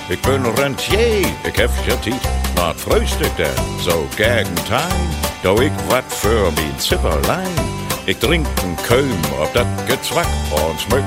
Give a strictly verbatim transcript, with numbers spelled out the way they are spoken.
ik ben rentier, ik heb geen tijd. Maar het frühstuk dan, zo gegen tijd. Doe ik wat voor mijn zipperlein. Ik drink een keum op dat gezwak en smuk